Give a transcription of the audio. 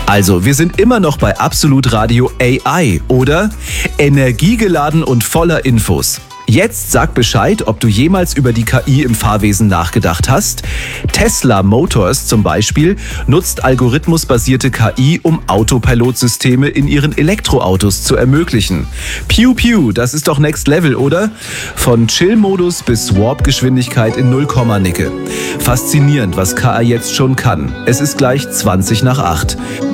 Also, wir sind immer noch bei Absolut Radio AI, oder? Energiegeladen und voller Infos. Jetzt sag Bescheid, ob du jemals über die KI im Fahrwesen nachgedacht hast. Tesla Motors zum Beispiel nutzt algorithmusbasierte KI, um Autopilotsysteme in ihren Elektroautos zu ermöglichen. Piu Piu, das ist doch Next Level, oder? Von Chill-Modus bis Warp-Geschwindigkeit in 0, Nicke. Faszinierend, was KI jetzt schon kann. Es ist gleich 7:20.